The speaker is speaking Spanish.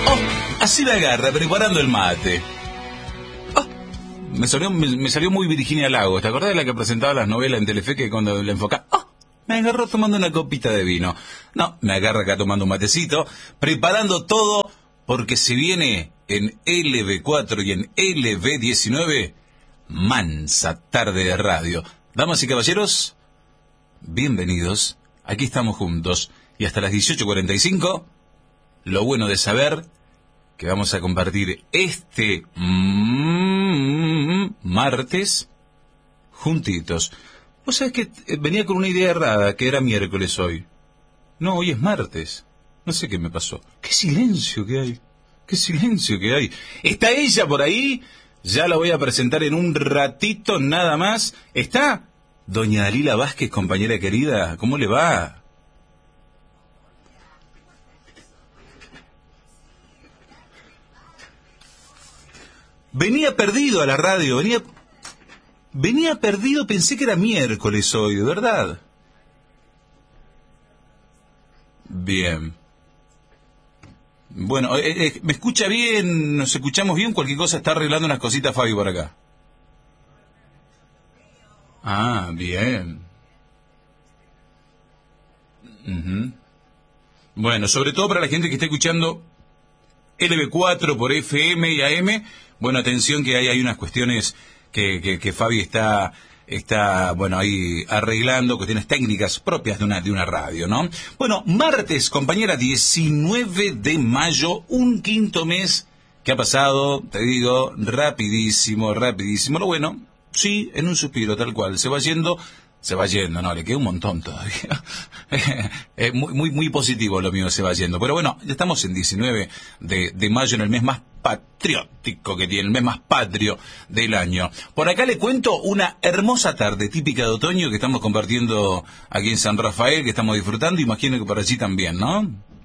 Así me agarra, preparando el mate. Me salió muy Virginia Lagos. ¿Te acordás de la que presentaba las novelas en Telefe, que cuando la enfocaba? Me agarró tomando una copita de vino. No, me agarra acá tomando un matecito, preparando todo, porque se viene en LB4 y en LB19, mansa tarde de radio. Damas y caballeros, bienvenidos. Aquí estamos juntos. Y hasta las 18:45, lo bueno de saber que vamos a compartir este martes juntitos. Vos sabés que venía con una idea errada, que era miércoles hoy. No, hoy es martes. No sé qué me pasó. ¡Qué silencio que hay! ¡Qué silencio que hay! ¿Está ella por ahí? Ya la voy a presentar en un ratito nada más. ¿Está doña Dalila Vázquez, compañera querida? ¿Cómo le va? Venía perdido a la radio, venía perdido, pensé que era miércoles hoy, ¿de verdad? Bien. Bueno, ¿me escucha bien? ¿Nos escuchamos bien? Cualquier cosa, está arreglando unas cositas Fabi por acá. Ah, bien. Ujú. Bueno, sobre todo para la gente que está escuchando LB4 por FM y AM, bueno, atención que hay unas cuestiones que Fabi está, bueno, ahí arreglando, cuestiones técnicas propias de una radio, ¿no? Bueno, martes, compañera, 19 de mayo, un quinto mes que ha pasado, te digo, rapidísimo, rapidísimo. Lo bueno, sí, en un suspiro, tal cual, se va yendo, no, le queda un montón todavía. Es muy positivo lo mío, se va yendo. Pero bueno, ya estamos en 19 de mayo, en el mes más patriótico que tiene, el mes más patrio del año. Por acá le cuento una hermosa tarde típica de otoño que estamos compartiendo aquí en San Rafael, que estamos disfrutando, imagino que por allí también, ¿no?